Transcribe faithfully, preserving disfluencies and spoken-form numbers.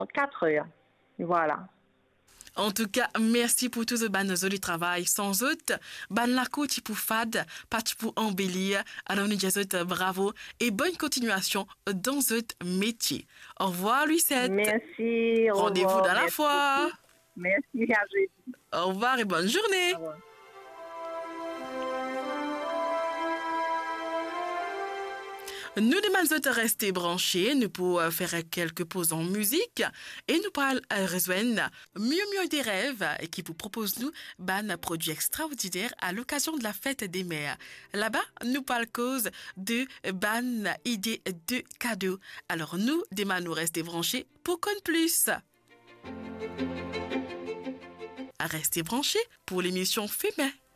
quatre heures. Voilà. En tout cas, merci pour tout ce ban du travail. Sans eux, ban la côte pour fad, pas pour embellir. Alors nous disons bravo et bonne continuation dans ce métier. Au revoir, Lucette. Merci, au Rendez-vous revoir, dans la merci foi. beaucoup. Merci, à jeudi. Au revoir et bonne Au journée. revoir. Nous demandons de rester branchés, nous pouvons faire quelques pauses en musique et nous pourrons rejoindre Mieux Mieux des rêves qui vous propose nous un produit extraordinaire à l'occasion de la fête des mères. Là-bas, nous parlons cause de ban idée de cadeaux. Alors nous, demain, nous rester branchés pour qu'on plus. À rester branchés pour l'émission Fémin.